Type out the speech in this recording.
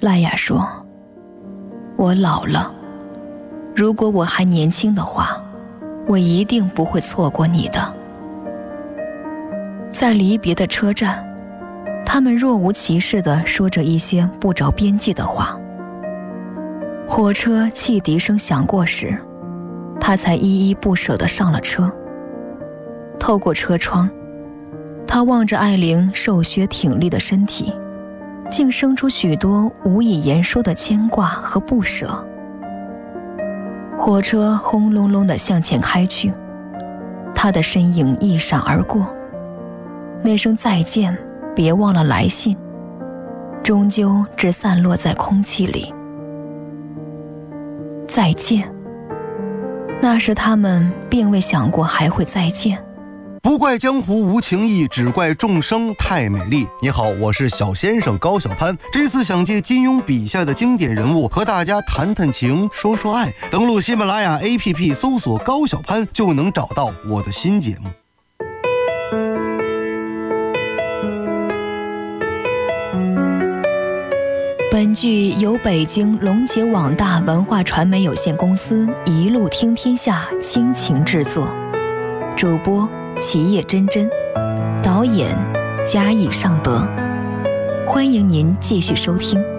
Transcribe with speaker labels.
Speaker 1: 赖雅说，我老了，如果我还年轻的话，我一定不会错过你的。在离别的车站，他们若无其事地说着一些不着边际的话。火车汽笛声响过时，他才依依不舍地上了车。透过车窗，他望着艾琳瘦削挺立的身体，竟生出许多无以言说的牵挂和不舍。火车轰隆隆地向前开去，他的身影一闪而过。那声再见，别忘了来信，终究只散落在空气里。再见，那时他们并未想过还会再见。
Speaker 2: 不怪江湖无情义，只怪众生太美丽。你好，我是小先生高小攀，这次想借金庸笔下的经典人物和大家谈谈情，说说爱。登录喜马拉雅 APP 搜索高小攀，就能找到我的新节目。
Speaker 1: 本剧由北京龙杰网大文化传媒有限公司一路听天下倾情制作，主播齐叶真真，导演嘉义尚德。欢迎您继续收听。